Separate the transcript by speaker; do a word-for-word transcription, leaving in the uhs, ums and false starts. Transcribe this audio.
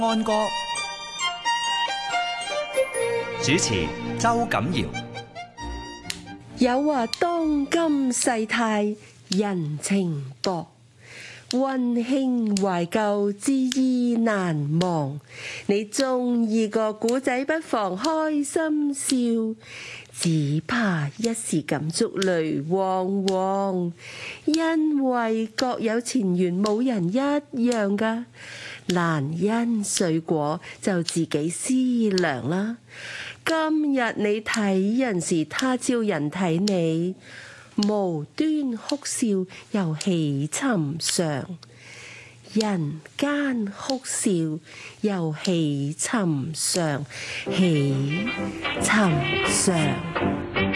Speaker 1: 安歌主持周錦堯。
Speaker 2: 有話當今世態人情薄，溫馨懷舊知意難忘。你中意個古仔，不妨開心笑，只怕一時感觸淚汪汪。因為各有前緣，冇人一樣㗎。難因水果就自己思量啦。今日你睇人時，他朝人睇你，無端哭笑又喜尋常。人間哭笑又喜尋常，喜尋常。